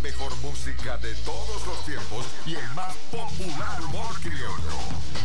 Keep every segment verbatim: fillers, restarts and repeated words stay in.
mejor música de todos los tiempos y el más popular humor criollo.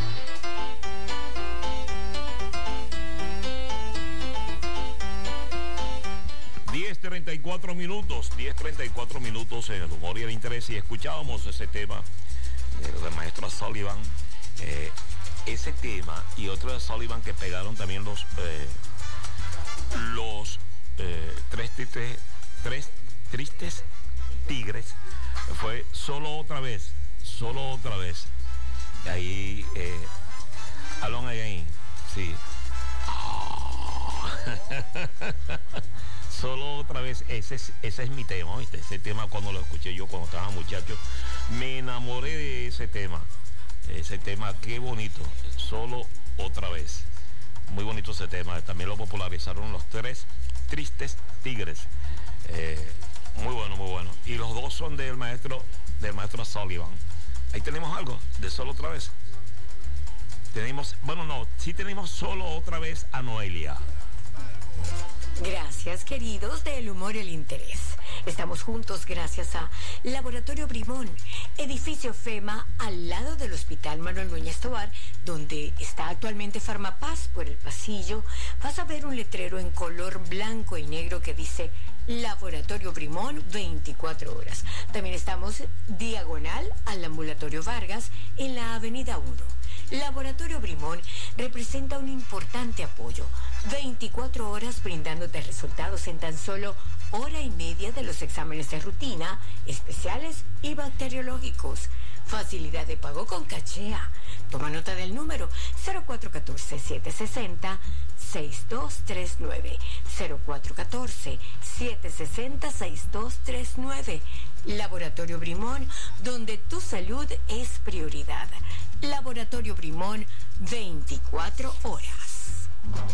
diez treinta y cuatro minutos, diez treinta y cuatro minutos en el humor y el interés, y escuchábamos ese tema del maestro Sullivan, eh, ese tema y otro de Sullivan que pegaron también los eh, los eh, tres, tristes, tres tristes tigres, fue Solo Otra Vez, Solo Otra Vez, ahí eh, Alone Again, sí. Oh. Solo Otra Vez, ese es, ese es mi tema, ¿viste? Ese tema cuando lo escuché yo cuando estaba muchacho, me enamoré de ese tema. Ese tema, qué bonito, Solo Otra Vez. Muy bonito ese tema, también lo popularizaron los tres tristes tigres. Eh, muy bueno, muy bueno. Y los dos son del maestro, del maestro Sullivan. Ahí tenemos algo de Solo Otra Vez. Tenemos, bueno, no, sí tenemos Solo Otra Vez a Noelia. Gracias, queridos del humor y el interés. Estamos juntos gracias a Laboratorio Brimón, edificio FEMA al lado del Hospital Manuel Núñez Tovar, donde está actualmente Farmapaz. Por el pasillo vas a ver un letrero en color blanco y negro que dice Laboratorio Brimón veinticuatro horas. También estamos diagonal al Ambulatorio Vargas en la Avenida uno. Laboratorio Brimón representa un importante apoyo. veinticuatro horas brindándote resultados en tan solo hora y media de los exámenes de rutina, especiales y bacteriológicos. Facilidad de pago con cachea. Toma nota del número cero cuatro uno cuatro, siete seis cero, seis dos tres nueve. cero cuatro uno cuatro, siete seis cero, seis dos tres nueve. Laboratorio Brimón, donde tu salud es prioridad. Laboratorio Brimón, veinticuatro horas.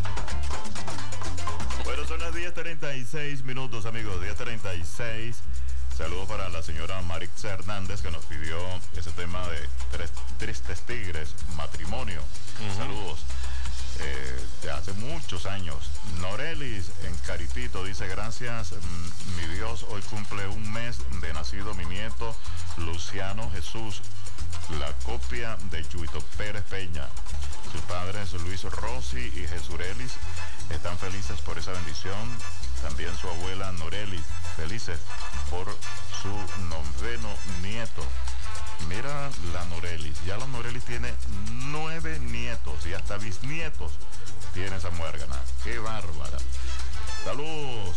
Bueno, son las diez treinta y seis minutos, amigos, diez treinta y seis. Saludos para la señora Marixa Hernández, que nos pidió ese tema de Tres Tristes Tigres, Matrimonio. Uh-huh. Saludos. Eh, de hace muchos años. Norelis en Caritito dice: gracias, mm, mi Dios, hoy cumple un mes de nacido mi nieto Luciano Jesús, la copia de Chuito Pérez Peña. Sus padres Luis Rossi y Jesurelis están felices por esa bendición. También su abuela Norelis, felices por su noveno nieto. Mira la Norelis, ya la Norelis tiene nueve nietos y hasta bisnietos tiene esa muérgana. ¡Qué bárbara! ¡Saludos!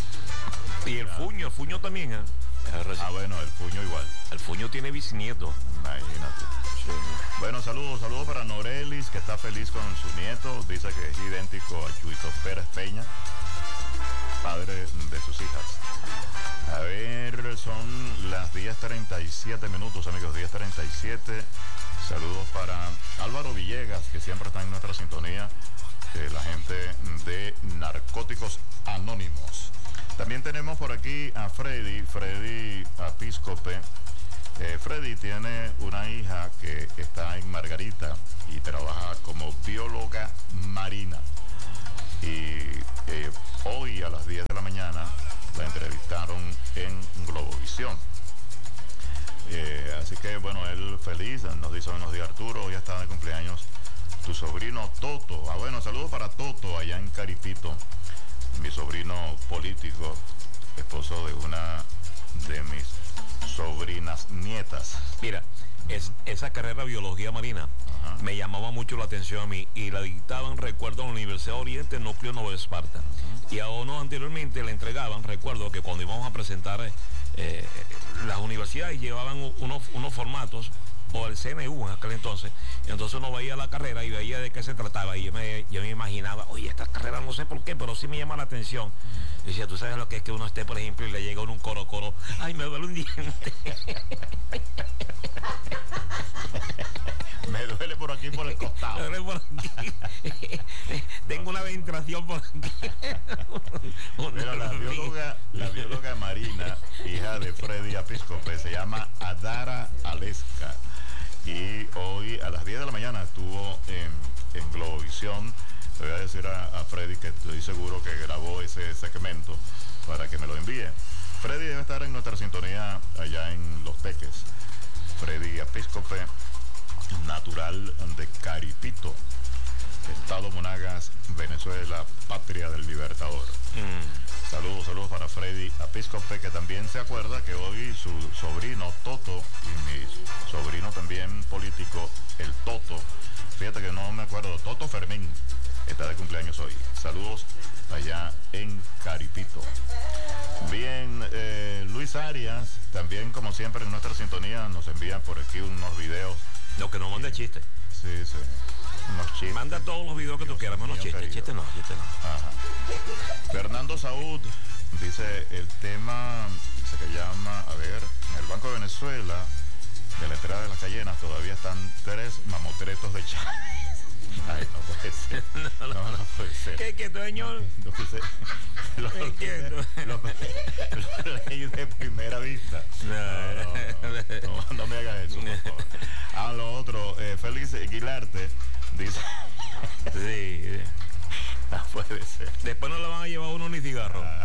Y el Fuño, el Fuño también, ¿eh? Ah, bueno, el Fuño igual. El Fuño tiene bisnietos. Imagínate. Sí. Bueno, saludos, saludos para Norelis, que está feliz con su nieto. Dice que es idéntico a Chuito Pérez Peña, padre de sus hijas. A ver, son las diez treinta y siete minutos, amigos, diez treinta y siete. Saludos para Álvaro Villegas, que siempre está en nuestra sintonía, que la gente de Narcóticos Anónimos. También tenemos por aquí a Freddy, Freddy Apíscope. Eh, Freddy tiene una hija que está en Margarita y trabaja como bióloga marina. Y eh, hoy a las diez de la mañana la entrevistaron en Globovisión. Eh, así que bueno, él feliz, nos dice buenos días Arturo, hoy está de cumpleaños tu sobrino Toto. Ah, bueno, saludos para Toto allá en Caripito, mi sobrino político, esposo de una de mis sobrinas nietas. Mira, es, esa carrera de biología marina, ajá, me llamaba mucho la atención a mí y la dictaban, recuerdo, en la Universidad Oriente, Núcleo Nueva Esparta. Uh-huh. Y a uno anteriormente le entregaban, recuerdo que cuando íbamos a presentar eh, las universidades llevaban unos, unos formatos, o el C N U en aquel entonces, entonces uno veía la carrera y veía de qué se trataba y yo me, yo me imaginaba, oye, esta carrera no sé por qué, pero sí me llama la atención. Y decía, tú sabes lo que es que uno esté, por ejemplo, y le llega uno un coro coro, ay, me duele un diente. Me duele por aquí, por el costado. Me duele por aquí. Tengo una ventración por aquí. Mira, la bióloga, la bióloga marina, hija de Freddy Apíscope, se llama Adara Aleska. Y hoy a las diez de la mañana estuvo en, en Globovisión. Le voy a decir a, a Freddy que estoy seguro que grabó ese segmento para que me lo envíe. Freddy debe estar en nuestra sintonía allá en Los Teques. Freddy Episcope, natural de Caripito, Estado Monagas, Venezuela, patria del Libertador. Mm. Saludos, saludos para Freddy Episcope, que también se acuerda que hoy su sobrino Toto y mi sobrino también político, el Toto, fíjate que no me acuerdo, Toto Fermín, está de cumpleaños hoy. Saludos allá en Caripito. Bien, eh, Luis Arias, también como siempre en nuestra sintonía, nos envía por aquí unos videos. No, que no mande chistes. Sí, sí. Unos chistes. Manda todos los videos que tú quieras, menos chistes. Chistes no, chistes no. Ajá. Fernando Saúd dice el tema, dice que llama, a ver, en el Banco de Venezuela, de la entrada de las Cayenas, todavía están tres mamotretos de Chávez. Ay, no puede ser. No, no, no puede ser. ¿Qué quieto, señor? Lo que se, lo, ¿Qué quieto? Lo, lo, lo leí de primera vista. No, no, no, no, no me hagas eso, por favor. A lo otro, eh, Félix Aguilarte dice... Sí. No puede ser. Después no le van a llevar a uno ni cigarro. Ah.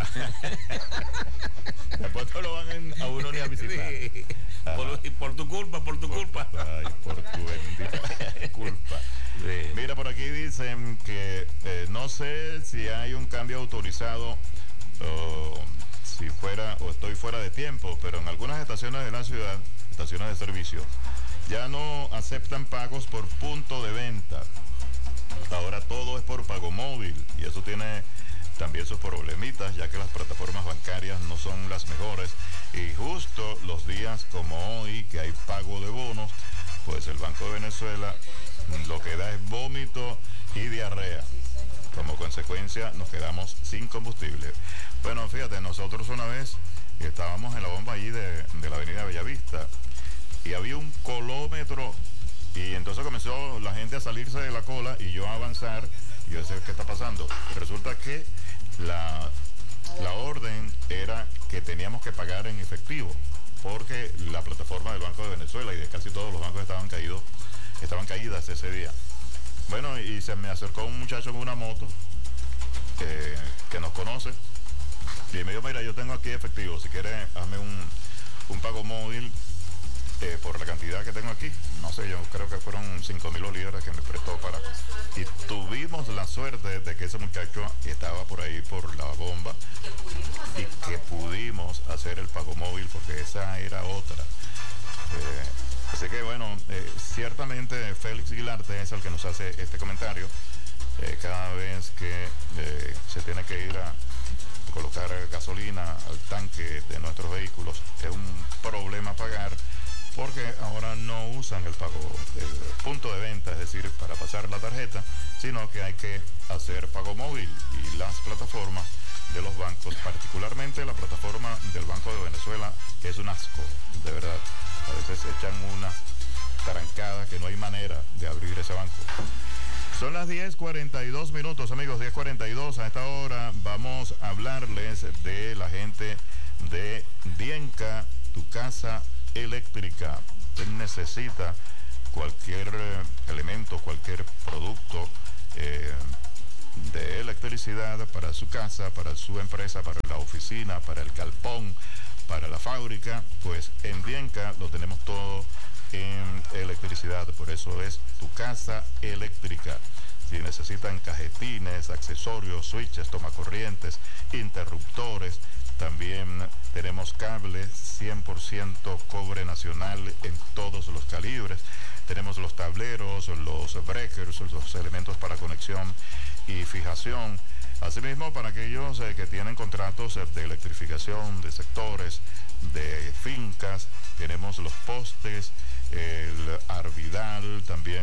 Después no lo van a uno ni a visitar. Sí. Por, por tu culpa, por tu por, culpa. Ay, por tu bendita culpa. Sí. Mira, por aquí dicen que eh, no sé si hay un cambio autorizado o si fuera o estoy fuera de tiempo, pero en algunas estaciones de la ciudad, estaciones de servicio, ya no aceptan pagos por punto de venta. Ahora todo es por pago móvil y eso tiene también sus problemitas, ya que las plataformas bancarias no son las mejores y justo los días como hoy que hay pago de bonos, pues el Banco de Venezuela lo que da es vómito y diarrea. Como consecuencia nos quedamos sin combustible. Bueno, fíjate, nosotros una vez estábamos en la bomba allí de, de la avenida Bellavista y había un colómetro y entonces comenzó la gente a salirse de la cola y yo a avanzar y yo decía, ¿qué está pasando? Y resulta que la, la orden era que teníamos que pagar en efectivo porque la plataforma del Banco de Venezuela y de casi todos los bancos estaban caídos, estaban caídas ese día. Bueno, y se me acercó un muchacho con una moto que, que nos conoce y me dijo, mira, yo tengo aquí efectivo, si quieres hazme un, un pago móvil eh, por la cantidad que tengo aquí. No sé, yo creo que fueron cinco mil bolívares que me prestó para... Y tuvimos la suerte de que ese muchacho estaba por ahí por la bomba y que pudimos hacer el pago móvil porque esa era otra. Eh, así que bueno, eh, ciertamente Félix Aguilarte es el que nos hace este comentario. Eh, cada vez que eh, se tiene que ir a colocar gasolina al tanque de nuestros vehículos, es un problema pagar porque ahora no usan el pago, el punto de venta, es decir, para pasar la tarjeta, sino que hay que hacer pago móvil y las plataformas de los bancos, particularmente la plataforma del Banco de Venezuela, que es un asco, de verdad. A veces echan una tarancada que no hay manera de abrir ese banco. Son las diez cuarenta y dos minutos, amigos, diez cuarenta y dos. A esta hora vamos a hablarles de la gente de Dienca, tu casa eléctrica. Usted necesita cualquier eh, elemento, cualquier producto eh, de electricidad para su casa, para su empresa, para la oficina, para el galpón, para la fábrica, pues en Dienca lo tenemos todo en electricidad, por eso es tu casa eléctrica. Si necesitan cajetines, accesorios, switches, tomacorrientes, interruptores, también tenemos cables cien por ciento cobre nacional en todos los calibres. Tenemos los tableros, los breakers, los elementos para conexión y fijación. Asimismo, para aquellos eh, que tienen contratos eh, de electrificación de sectores, de fincas, tenemos los postes, el arbidal, también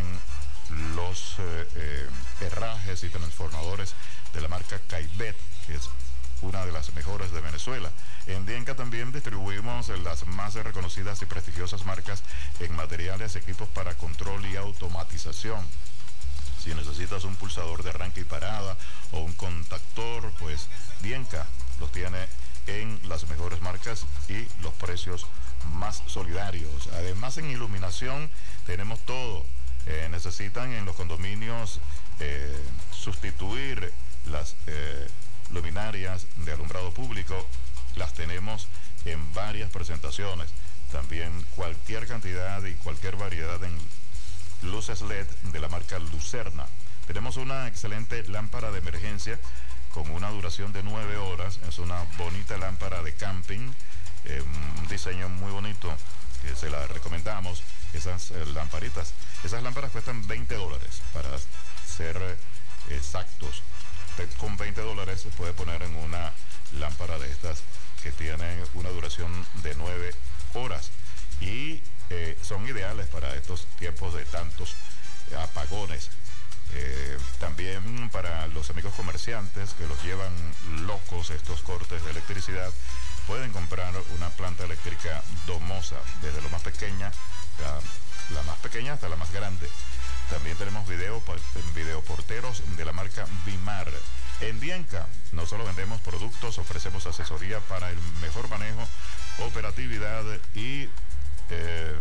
los eh, eh, herrajes y transformadores de la marca Caibet, que es una de las mejores de Venezuela. En Dienca también distribuimos las más reconocidas y prestigiosas marcas en materiales, equipos para control y automatización. Si necesitas un pulsador de arranque y parada o un contactor, pues Dienca los tiene en las mejores marcas y los precios más solidarios. Además, en iluminación tenemos todo. Eh, necesitan en los condominios eh, sustituir las eh, luminarias de alumbrado público, las tenemos en varias presentaciones. También cualquier cantidad y cualquier variedad en luces L E D de la marca Lucerna. Tenemos una excelente lámpara de emergencia con una duración de nueve horas. Es una bonita lámpara de camping, eh, un diseño muy bonito, que se la recomendamos. Esas eh, lamparitas, esas lámparas cuestan veinte dólares, para ser eh, exactos. Usted con veinte dólares se puede poner en una lámpara de estas que tienen una duración de nueve horas y eh, son ideales para estos tiempos de tantos eh, apagones. Eh, también para los amigos comerciantes que los llevan locos estos cortes de electricidad, pueden comprar una planta eléctrica domosa, desde lo más pequeña, la, la más pequeña hasta la más grande. También tenemos video, videoporteros de la marca Bimar. En Bienca no solo vendemos productos, ofrecemos asesoría para el mejor manejo, operatividad y eh,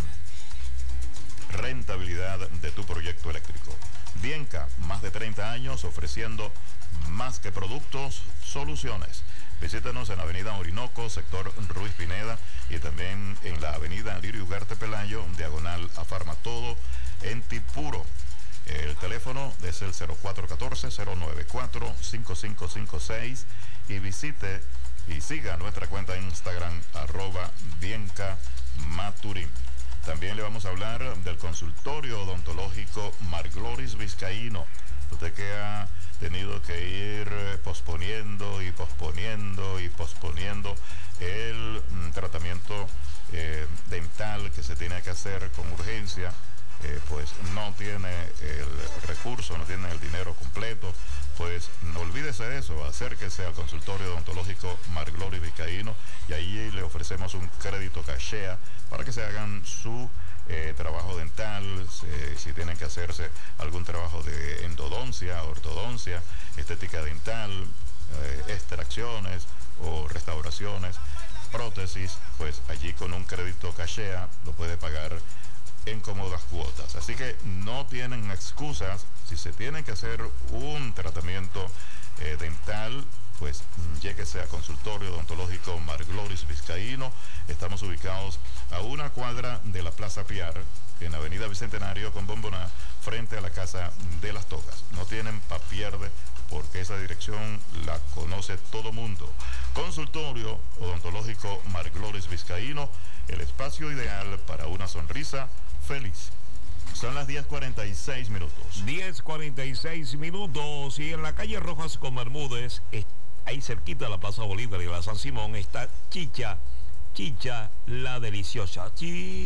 rentabilidad de tu proyecto eléctrico. Bienca, más de treinta años ofreciendo más que productos, soluciones. Visítanos en la avenida Orinoco, sector Ruiz Pineda, y también en la avenida Lirio Ugarte Pelayo, diagonal a Farmatodo, en Tipuro. El teléfono es el cero cuatro uno cuatro, cero nueve cuatro, cinco cinco cinco seis y visite y siga nuestra cuenta en Instagram, arroba Bienca Maturín. También le vamos a hablar del consultorio odontológico Margloris Vizcaíno. Usted que ha tenido que ir posponiendo y posponiendo y posponiendo el mm, tratamiento eh, dental que se tiene que hacer con urgencia, eh, pues no tiene el recurso, no tiene el dinero completo, pues no olvídese de eso, acérquese al consultorio odontológico Margloris Vizcaíno y ahí le ofrecemos un crédito cachea para que se hagan su eh, trabajo dental, eh, si tienen que hacerse algún trabajo de endodoncia, ortodoncia, estética dental, eh, extracciones o restauraciones, prótesis, pues allí con un crédito cachea lo puede pagar en cómodas cuotas. Así que no tienen excusas. Si se tiene que hacer un tratamiento eh, dental, pues lléguese a consultorio odontológico Margloris Vizcaíno. Estamos ubicados a una cuadra de la Plaza Piar, en Avenida Bicentenario con Bomboná, frente a la Casa de las Togas. No tienen pa' pierde, porque esa dirección la conoce todo mundo. Consultorio odontológico Margloris Vizcaíno, el espacio ideal para una sonrisa feliz. Son las diez cuarenta y seis minutos. diez cuarenta y seis minutos y en la calle Rojas con Bermúdez, ahí cerquita de la Plaza Bolívar y la San Simón, está Chicha, Chicha la deliciosa. Chicha.